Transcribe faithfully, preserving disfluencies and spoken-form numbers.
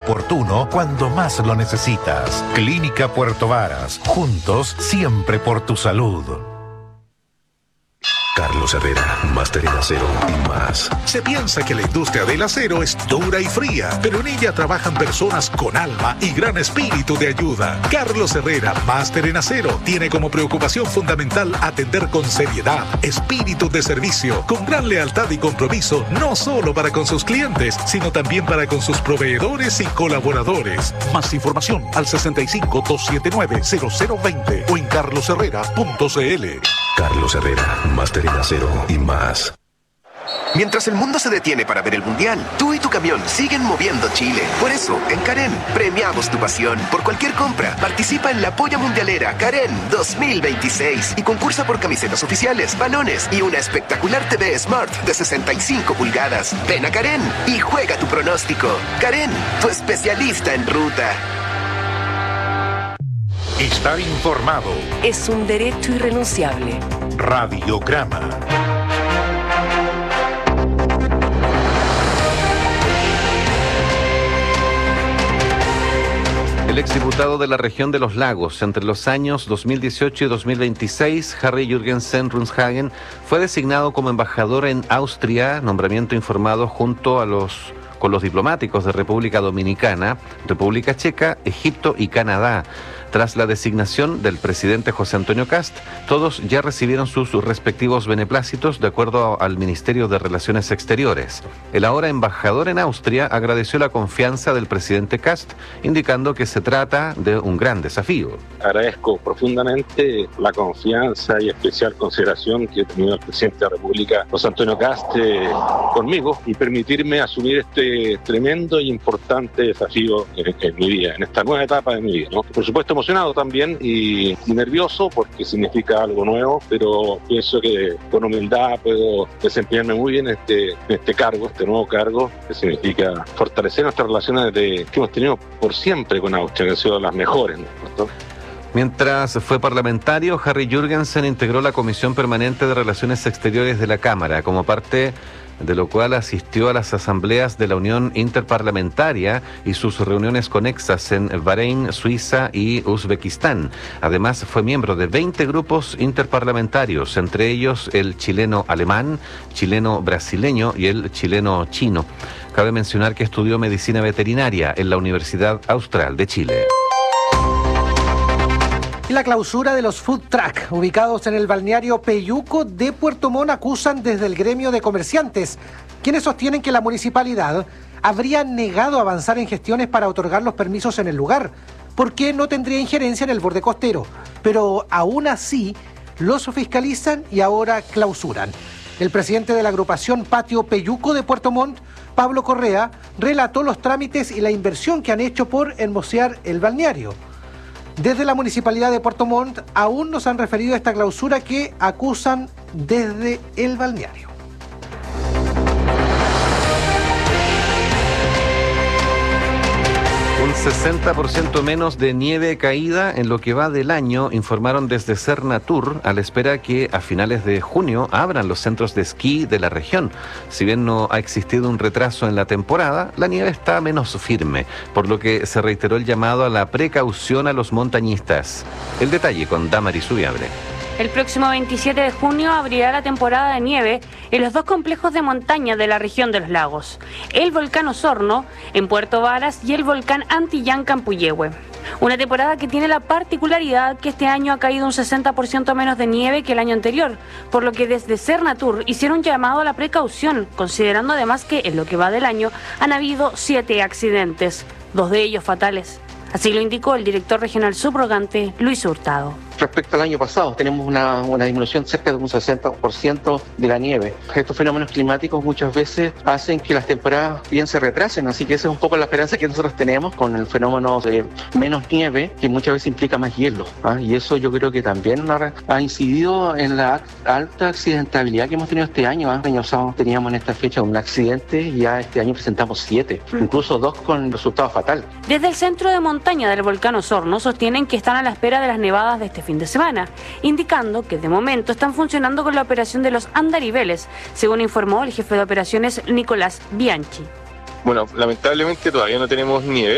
oportuno cuando más lo necesitas. Clínica Puerto Varas, juntos siempre por tu salud. Carlos Herrera, máster en acero y más. Se piensa que la industria del acero es dura y fría, pero en ella trabajan personas con alma y gran espíritu de ayuda. Carlos Herrera, máster en acero, tiene como preocupación fundamental atender con seriedad, espíritu de servicio, con gran lealtad y compromiso, no solo para con sus clientes, sino también para con sus proveedores y colaboradores. Más información al sesenta y cinco, doscientos setenta y nueve, cero cero veinte o en carlos herrera punto c l. Carlos Herrera, máster en acero y más. Mientras el mundo se detiene para ver el Mundial, tú y tu camión siguen moviendo Chile. Por eso, en Karen, premiamos tu pasión. Por cualquier compra, participa en la Polla Mundialera Karen dos mil veintiséis y concursa por camisetas oficiales, balones y una espectacular T V Smart de sesenta y cinco pulgadas. Ven a Karen y juega tu pronóstico. Karen, tu especialista en ruta. Estar informado. Es un derecho irrenunciable. Radiograma. El exdiputado de la región de los lagos entre los años dos mil dieciocho y dos mil veintiséis, Harry Jürgensen Runshagen, fue designado como embajador en Austria, nombramiento informado junto a los con los diplomáticos de República Dominicana, República Checa, Egipto y Canadá. Tras la designación del presidente José Antonio Kast, todos ya recibieron sus respectivos beneplácitos de acuerdo al Ministerio de Relaciones Exteriores. El ahora embajador en Austria agradeció la confianza del presidente Kast, indicando que se trata de un gran desafío. Agradezco profundamente la confianza y especial consideración que ha tenido el presidente de la República, José Antonio Kast, eh, conmigo y permitirme asumir este tremendo e importante desafío en, en mi vida, en esta nueva etapa de mi vida, ¿no? Por supuesto, emocionado también y, y nervioso porque significa algo nuevo, pero pienso que con humildad puedo desempeñarme muy bien en este, en este cargo, este nuevo cargo, que significa fortalecer nuestras relaciones de, que hemos tenido por siempre con Austria, que han sido las mejores, ¿no? Mientras fue parlamentario, Harry Jürgensen integró la Comisión Permanente de Relaciones Exteriores de la Cámara, como parte de lo cual asistió a las asambleas de la Unión Interparlamentaria y sus reuniones conexas en Bahrein, Suiza y Uzbekistán. Además, fue miembro de veinte grupos interparlamentarios, entre ellos el chileno-alemán, chileno-brasileño y el chileno-chino. Cabe mencionar que estudió medicina veterinaria en la Universidad Austral de Chile. Y la clausura de los food truck ubicados en el balneario Peyuco de Puerto Montt acusan desde el gremio de comerciantes, quienes sostienen que la municipalidad habría negado avanzar en gestiones para otorgar los permisos en el lugar, porque no tendría injerencia en el borde costero, pero aún así los fiscalizan y ahora clausuran. El presidente de la agrupación Patio Peyuco de Puerto Montt, Pablo Correa, relató los trámites y la inversión que han hecho por hermosear el balneario. Desde la Municipalidad de Puerto Montt aún nos han referido a esta clausura que acusan desde el balneario. Un sesenta por ciento menos de nieve caída en lo que va del año, informaron desde Cernatur, a la espera que a finales de junio abran los centros de esquí de la región. Si bien no ha existido un retraso en la temporada, la nieve está menos firme, por lo que se reiteró el llamado a la precaución a los montañistas. El detalle con Damaris Subiabre. El próximo veintisiete de junio abrirá la temporada de nieve en los dos complejos de montaña de la región de los lagos, el volcán Osorno en Puerto Varas y el volcán Antillán Campuyehue. Una temporada que tiene la particularidad que este año ha caído un sesenta por ciento menos de nieve que el año anterior, por lo que desde Cernatur hicieron un llamado a la precaución, considerando además que en lo que va del año han habido siete accidentes, dos de ellos fatales. Así lo indicó el director regional subrogante Luis Hurtado. Respecto al año pasado, tenemos una, una disminución cerca de un sesenta por ciento de la nieve. Estos fenómenos climáticos muchas veces hacen que las temporadas bien se retrasen, así que esa es un poco la esperanza que nosotros tenemos con el fenómeno de menos nieve, que muchas veces implica más hielo, ¿ah? Y eso yo creo que también ha, ha incidido en la alta accidentabilidad que hemos tenido este año. ¿ah? El año pasado teníamos en esta fecha un accidente y ya este año presentamos siete, incluso dos con resultado fatal. Desde el centro de montaña del volcán Osorno sostienen que están a la espera de las nevadas de este fin de semana, indicando que de momento están funcionando con la operación de los andariveles, según informó el jefe de operaciones Nicolás Bianchi. Bueno, lamentablemente todavía no tenemos nieve.